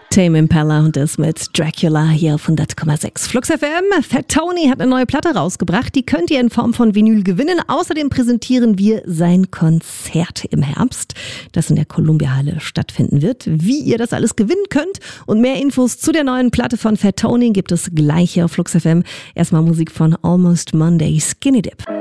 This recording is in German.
Tame Impala und das mit Dracula hier auf 100,6 Flux FM. Fat Tony hat eine neue Platte rausgebracht, die könnt ihr in Form von Vinyl gewinnen. Außerdem präsentieren wir sein Konzert im Herbst, das in der Columbia-Halle stattfinden wird. Wie ihr das alles gewinnen könnt und mehr Infos zu der neuen Platte von Fat Tony gibt es gleich hier auf Flux FM. Erstmal Musik von Almost Monday, Skinny Dip.